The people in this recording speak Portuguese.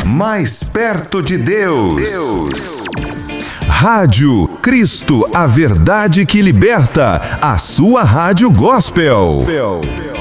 mais perto de Deus. Rádio Cristo, a verdade que liberta, a sua rádio gospel.